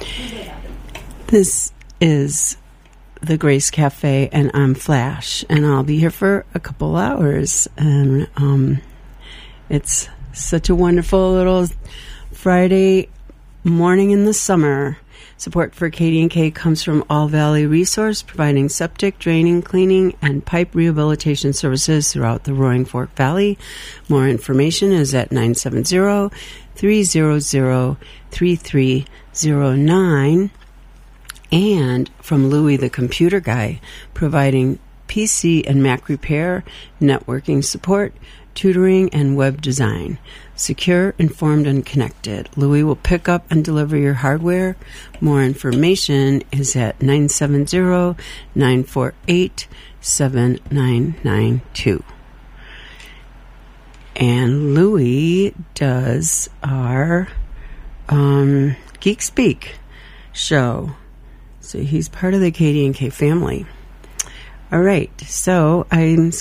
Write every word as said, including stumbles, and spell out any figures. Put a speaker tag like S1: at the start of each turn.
S1: This is the Grace Cafe, and I'm Flash, and I'll be here for a couple hours. And um, it's such a wonderful little Friday morning in the summer. Support for K D and K comes from All Valley Resource, providing septic, draining, cleaning, and pipe rehabilitation services throughout the Roaring Fork Valley. More information is at nine seven zero, three zero zero, three three zero nine. And from Louie the Computer Guy, providing P C and Mac repair, networking support, tutoring, and web design. Secure, informed, and connected. Louie will pick up and deliver your hardware. More information is at nine seven zero, nine four eight, seven nine nine two. And Louie does our um, Geek Speak show. So he's part of the K D and K family. All right, so I'm